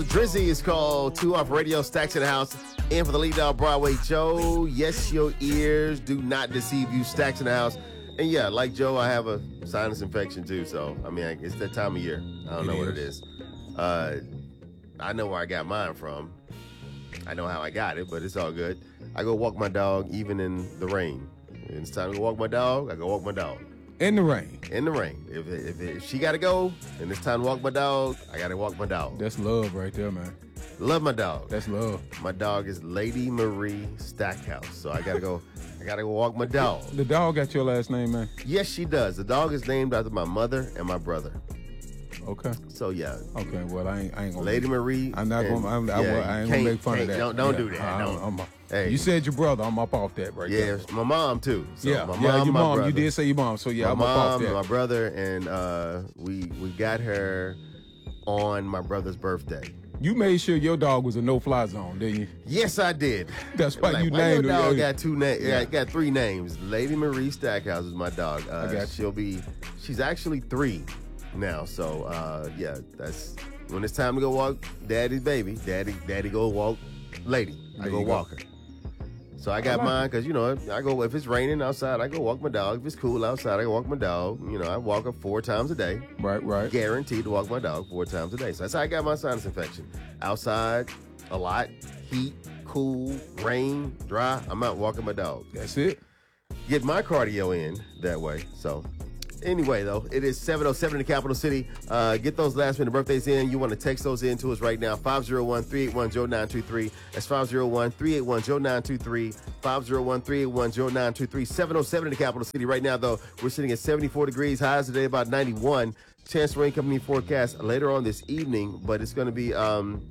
Drizzy is called 2 Off Radio, Stacks in the House, and for the Lead Dog Broadway Joe. Yes, your ears do not deceive you. Stacks in the House. And yeah, like Joe, I have a sinus infection too. So, I mean, it's that time of year. I don't know what it is. I know where I got mine from. I know how I got it, but it's all good. I go walk my dog even in the rain. And it's time to go walk my dog, I go walk my dog. In the rain. In the rain. If she got to go and it's time to walk my dog, I got to walk my dog. That's love right there, man. Love my dog. That's love. My dog is Lady Marie Stackhouse. So I got to go walk my dog. The dog got your last name, man? Yes, she does. The dog is named after my mother and my brother. Okay. So yeah. Okay. Well, I ain't gonna. Lady Marie. I'm not gonna. I ain't gonna make fun of that. Don't do that. Hey, you said your brother. I'm up off that right there. Yeah, my mom too. So yeah, my mom, your mom. brother. You did say your mom. So yeah, my I'm up off that. My brother, and we got her on my brother's birthday. You made sure your dog was a no-fly zone, didn't you? Yes, I did. That's why you named your her. dog got two names. Yeah. Got 3 names. Lady Marie Stackhouse is my dog. She's actually 3 now. So yeah, that's when it's time to go walk Daddy's baby. Daddy go walk Lady. I go walk her. So I got mine because, you know, I go, if it's raining outside, I go walk my dog. If it's cool outside, I go walk my dog. You know, I walk her 4 times a day. Right. Guaranteed to walk my dog 4 times a day. So that's how I got my sinus infection. Outside, a lot, heat, cool, rain, dry, I'm out walking my dog. That's it. Get my cardio in that way. So anyway, though, it is 7:07 in the capital city. Get those last minute birthdays in. You want to text those in to us right now. 501-381-JOE923. That's 501-381-JOE923. 501-381-JOE923. 7:07 in the capital city. Right now, though, we're sitting at 74 degrees. Highs today about 91. Chance of rain coming in forecast later on this evening, but it's going to be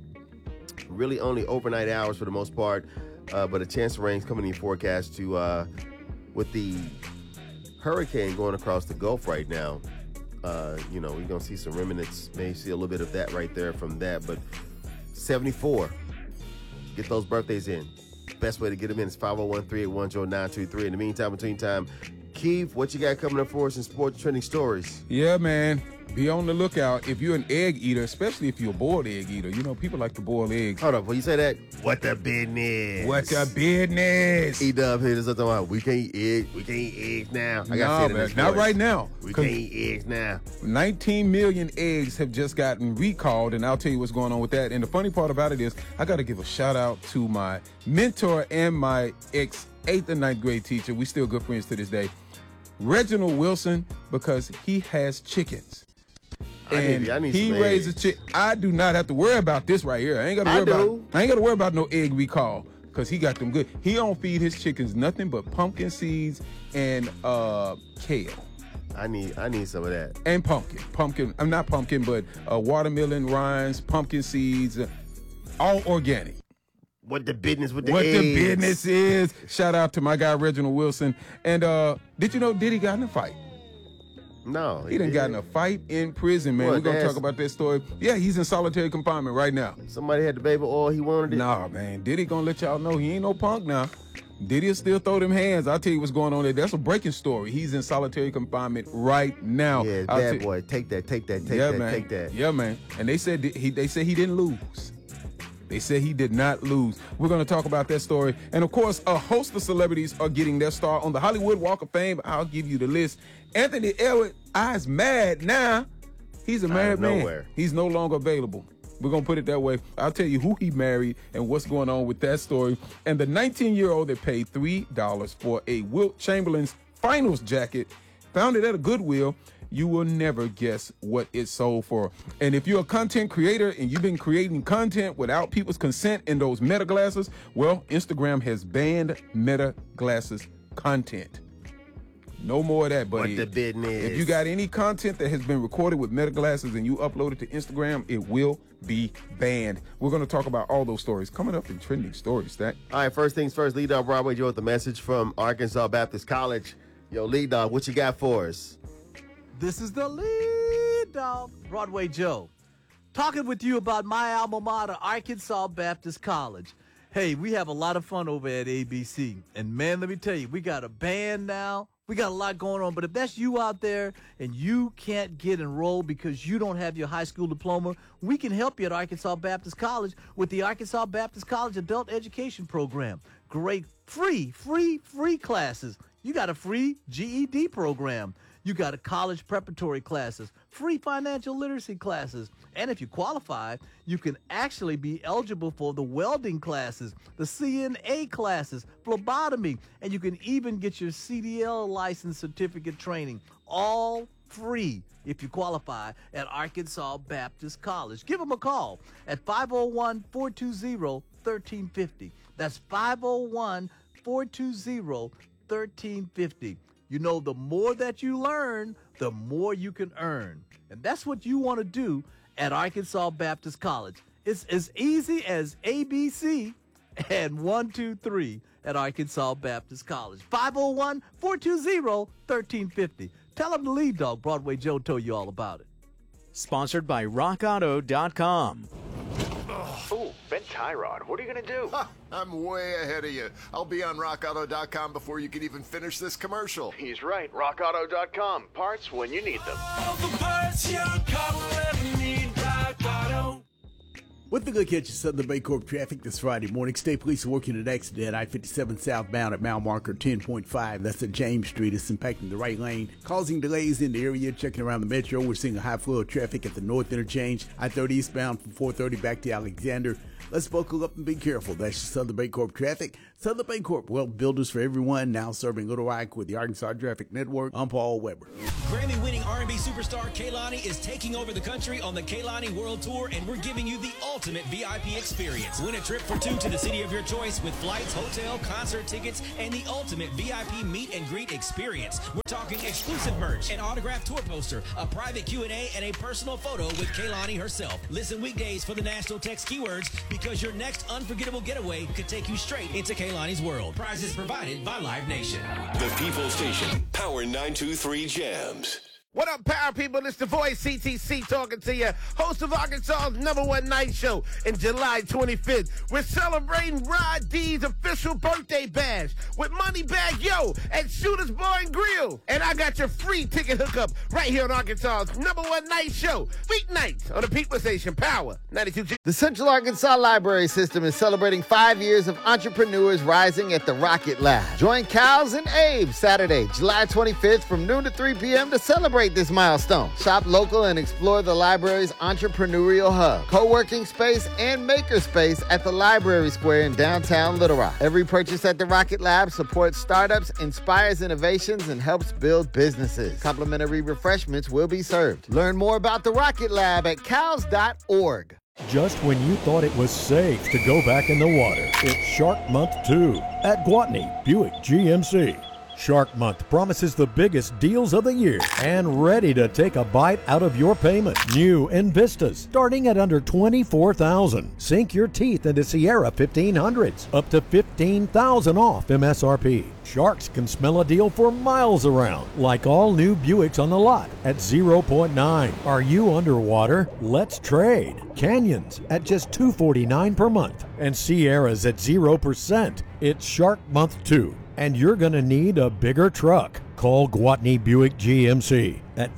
really only overnight hours for the most part. But a chance of rain coming in forecast to with the hurricane going across the Gulf right now. You know, we're going to see some remnants. Maybe see a little bit of that right there from that. But 74. Get those birthdays in. Best way to get them in is 501-381-JOE923. In the meantime, between time, Keith, what you got coming up for us in sports trending stories? Yeah, man. Be on the lookout. If you're an egg eater, especially if you're a boiled egg eater, you know, people like to boil eggs. Hold up. When you say that, what the business? What the business? E-Dub hit us up talking about, we can't eat eggs. We can't eat eggs now. I got to say that. Not right now. We can't eat eggs now. 19 million eggs have just gotten recalled, and I'll tell you what's going on with that. And the funny part about it is, I got to give a shout out to my mentor and my ex 8th and 9th grade teacher. We still good friends to this day. Reginald Wilson, because he has chickens. And I need he raises chicken. I do not have to worry about this right here. I ain't got to worry about no egg recall because he got them good. He don't feed his chickens nothing but pumpkin seeds and kale. I need some of that. And pumpkin. I'm not pumpkin, but watermelon rinds, pumpkin seeds, all organic. What the business with the eggs? What the business is. Shout out to my guy Reginald Wilson. And did you know Diddy got in a fight? No. He done got in a fight in prison, man. We're going to talk about that story. Yeah, he's in solitary confinement right now. Somebody had the baby oil, he wanted it? Nah, man. Diddy going to let y'all know he ain't no punk now. Diddy'll still throw them hands. I'll tell you what's going on there. That's a breaking story. He's in solitary confinement right now. Yeah, bad boy. Take that. Yeah, man. And they said he didn't lose. They said he did not lose. We're going to talk about that story. And, of course, a host of celebrities are getting their star on the Hollywood Walk of Fame. I'll give you the list. Anthony Elwood, I's mad now. He's a married man. He's no longer available. We're going to put it that way. I'll tell you who he married and what's going on with that story. And the 19-year-old that paid $3 for a Wilt Chamberlain's finals jacket, found it at a Goodwill. You will never guess what it sold for. And if you're a content creator and you've been creating content without people's consent in those Meta glasses, well, Instagram has banned Meta glasses content. No more of that, buddy. What the business? If you got any content that has been recorded with Meta glasses and you upload it to Instagram, it will be banned. We're going to talk about all those stories coming up in Trending Stories. All right, first things first, Lead Dog Broadway Joe with the message from Arkansas Baptist College. Yo, Lead Dog, what you got for us? This is the Lead Dog Broadway Joe, talking with you about my alma mater, Arkansas Baptist College. Hey, we have a lot of fun over at ABC. And man, let me tell you, we got a band now. We got a lot going on, but if that's you out there and you can't get enrolled because you don't have your high school diploma, we can help you at Arkansas Baptist College with the Arkansas Baptist College Adult Education Program. Great free classes. You got a free GED program. You got a college preparatory classes, free financial literacy classes. And if you qualify, you can actually be eligible for the welding classes, the CNA classes, phlebotomy, and you can even get your CDL license certificate training, all free if you qualify at Arkansas Baptist College. Give them a call at 501-420-1350. That's 501-420-1350. You know, the more that you learn, the more you can earn. And that's what you want to do at Arkansas Baptist College. It's as easy as ABC and 1, 2, 3 at Arkansas Baptist College. 501-420-1350. Tell them the Lead Dog, Broadway Joe, told you all about it. Sponsored by RockAuto.com. Ooh, bent tie rod. What are you going to do? I'm way ahead of you. I'll be on RockAuto.com before you can even finish this commercial. He's right. RockAuto.com. Parts when you need them. All the parts your car will ever need. Rock Auto. With the good catch of Southern Baycorp traffic this Friday morning, state police are working an accident at I-57 southbound at mile marker 10.5. That's at James Street. It's impacting the right lane, causing delays in the area. Checking around the metro, we're seeing a high flow of traffic at the north interchange. I-30 eastbound from 430 back to Alexander. Let's buckle up and be careful. That's Southern Baycorp traffic. Southern Baycorp, well, builders for everyone, now serving Little Rock with the Arkansas Traffic Network. I'm Paul Weber. Grammy-winning R&B superstar Kehlani is taking over the country on the Kehlani World Tour, and we're giving you the ultimate VIP experience. Win a trip for two to the city of your choice with flights, hotel, concert tickets, and the ultimate VIP meet and greet experience. We're talking exclusive merch, an autographed tour poster, a private Q&A, and a personal photo with Kehlani herself. Listen weekdays for the national text keywords, because your next unforgettable getaway could take you straight into Kehlani's world. Prizes provided by Live Nation. The People Station, Power 923 Jams. What up, power people? It's the voice, CTC, talking to you. Host of Arkansas's #1 night show in July 25th. We're celebrating Rod D's official birthday bash with Moneybag Yo at Shooter's Bar and Grill. And I got your free ticket hookup right here on Arkansas's #1 night show. Weeknights on the People Station, Power 92G. The Central Arkansas Library System is celebrating 5 years of entrepreneurs rising at the Rocket Lab. Join Kyles and Abe Saturday, July 25th from noon to 3 p.m. to celebrate this milestone. Shop local and explore the library's entrepreneurial hub, co-working space, and maker space at the Library Square in downtown Little Rock. Every purchase at the Rocket Lab supports startups, inspires innovations, and helps build businesses. Complimentary refreshments will be served. Learn more about the Rocket Lab at cows.org. Just when you thought it was safe to go back in the water, it's Shark Month 2 at Gwatney Buick GMC. Shark Month promises the biggest deals of the year and ready to take a bite out of your payment. New Invistas starting at under $24,000. Sink your teeth into Sierra 1500s, up to $15,000 off MSRP. Sharks can smell a deal for miles around, like all new Buicks on the lot at 0.9. Are you underwater? Let's trade. Canyons at just $249 per month and Sierras at 0%. It's Shark Month 2. And you're going to need a bigger truck. Call Gwatney Buick GMC at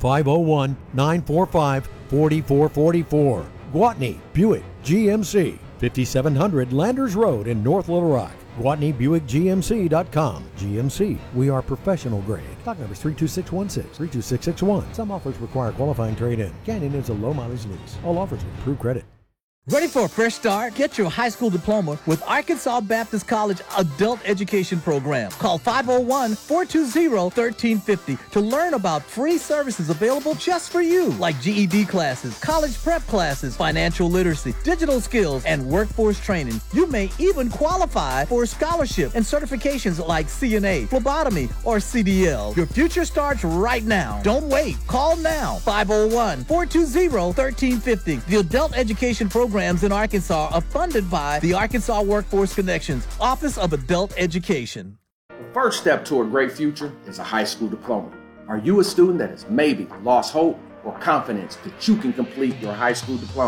501-945-4444. Gwatney Buick GMC, 5700 Landers Road in North Little Rock. GwatneyBuickGMC.com. GMC, we are professional grade. Stock number is 32616, 32661. Some offers require qualifying trade-in. Canyon is a low mileage lease. All offers with approved credit. Ready for a fresh start? Get your high school diploma with Arkansas Baptist College Adult Education Program. Call 501-420-1350 to learn about free services available just for you, like GED classes, college prep classes, financial literacy, digital skills, and workforce training. You may even qualify for a scholarship and certifications like CNA, phlebotomy, or CDL. Your future starts right now. Don't wait. Call now. 501-420-1350. The Adult Education Program in Arkansas are funded by the Arkansas Workforce Connections, Office of Adult Education. The first step to a great future is a high school diploma. Are you a student that has maybe lost hope or confidence that you can complete your high school diploma?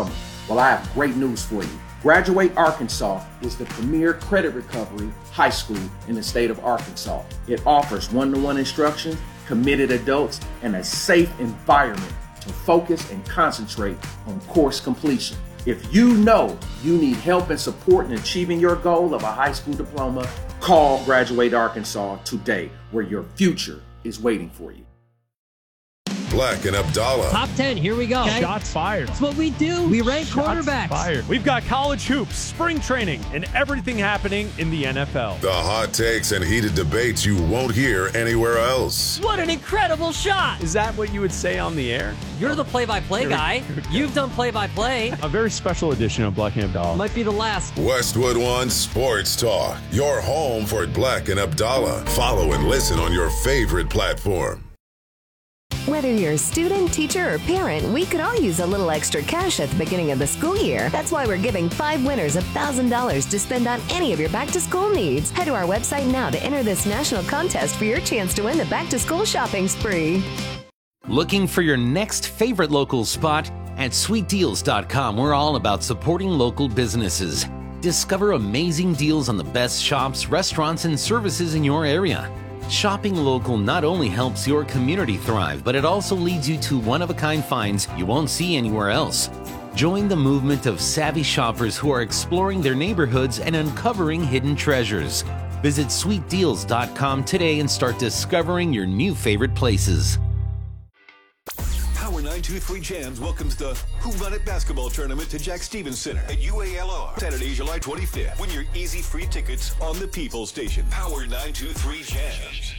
Well, I have great news for you. Graduate Arkansas is the premier credit recovery high school in the state of Arkansas. It offers one-to-one instruction, committed adults, and a safe environment to focus and concentrate on course completion. If you know you need help and support in achieving your goal of a high school diploma, call Graduate Arkansas today, where your future is waiting for you. Black and Abdallah. Top 10, here we go. Okay. Shots fired. That's what we do. We rank quarterbacks. Fired. We've got college hoops, spring training, and everything happening in the NFL. The hot takes and heated debates you won't hear anywhere else. What an incredible shot. Is that what you would say on the air? You're the play-by-play guy. You've done play-by-play. A very special edition of Black and Abdallah. Might be the last. Westwood One Sports Talk. Your home for Black and Abdallah. Follow and listen on your favorite platform. Whether you're a student, teacher, or parent, we could all use a little extra cash at the beginning of the school year. That's why we're giving 5 winners $1,000 to spend on any of your back-to-school needs. Head to our website now to enter this national contest for your chance to win the back-to-school shopping spree. Looking for your next favorite local spot? At SweetDeals.com, we're all about supporting local businesses. Discover amazing deals on the best shops, restaurants, and services in your area. Shopping local not only helps your community thrive, but it also leads you to one-of-a-kind finds you won't see anywhere else. Join the movement of savvy shoppers who are exploring their neighborhoods and uncovering hidden treasures. Visit SweetDeals.com today and start discovering your new favorite places. Power 923 Jams welcomes the Who Run It basketball tournament to Jack Stevens Center at UALR Saturday, July 25th. Win your easy free tickets on the People Station. Power 923 Jams.